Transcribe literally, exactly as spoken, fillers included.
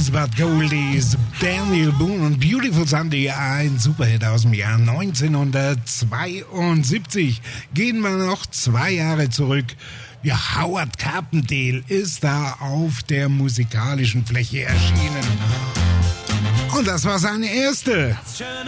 Oldies but Goldies, Daniel Boone und Beautiful Sunday, ein Superhit aus dem Jahr neunzehnhundertzweiundsiebzig. Gehen wir noch zwei Jahre zurück. Ja, Howard Carpendale ist da auf der musikalischen Fläche erschienen. Und das war seine erste.